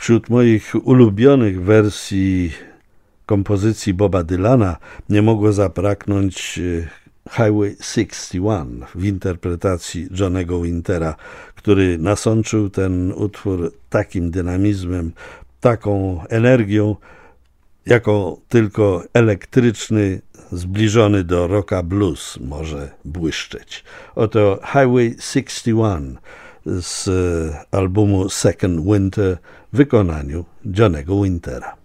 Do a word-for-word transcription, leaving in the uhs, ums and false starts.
Wśród moich ulubionych wersji kompozycji Boba Dylana nie mogło zabraknąć Highway sześćdziesiąt jeden w interpretacji Johnego Wintera, który nasączył ten utwór takim dynamizmem, taką energią, jaką tylko elektryczny, zbliżony do rocka blues może błyszczeć. Oto Highway sześćdziesiąt jeden z albumu Second Winter w wykonaniu Johnego Wintera.